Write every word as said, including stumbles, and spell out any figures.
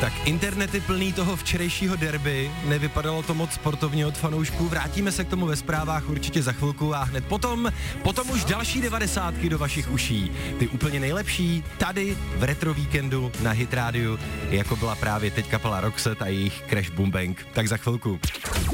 Tak internety plný toho včerejšího derby, nevypadalo to moc sportovně od fanoušků, vrátíme se k tomu ve zprávách určitě za chvilku a hned potom, potom už další devadesátky do vašich uší. Ty úplně nejlepší tady v Retro Víkendu na Hit rádiu, jako byla právě teď kapela Roxette a jejich Crash Boom Bang. Tak za chvilku.